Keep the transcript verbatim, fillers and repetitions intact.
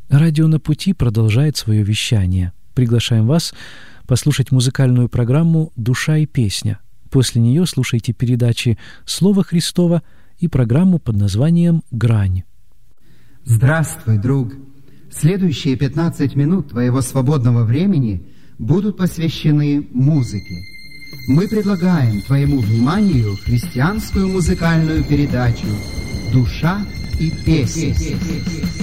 Радио «На пути» продолжает свое вещание. Приглашаем вас послушать музыкальную программу «Душа и песня». После нее слушайте передачи «Слово Христово» и программу под названием «Грань». Здравствуй, друг! Следующие пятнадцать минут твоего свободного времени будут посвящены музыке. Мы предлагаем твоему вниманию христианскую музыкальную передачу «Душа и песня».